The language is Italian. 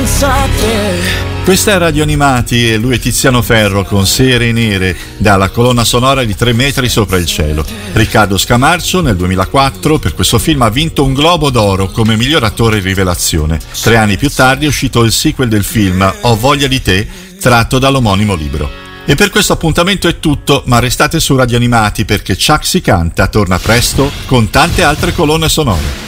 senza te. Questa è Radio Animati e lui è Tiziano Ferro con Sere Nere, dalla colonna sonora di 3 metri sopra il cielo. Riccardo Scamarcio nel 2004 per questo film ha vinto un Globo d'Oro come miglior attore rivelazione. 3 anni più tardi è uscito il sequel del film Ho voglia di te, tratto dall'omonimo libro. E per questo appuntamento è tutto, ma restate su Radio Animati perché Chuck si canta torna presto con tante altre colonne sonore.